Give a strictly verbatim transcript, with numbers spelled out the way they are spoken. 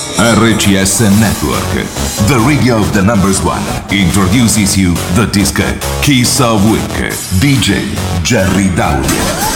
R C S Network, the radio of the numbers one, introduces you the disco Kiss of Week, D J Jerry Daulia.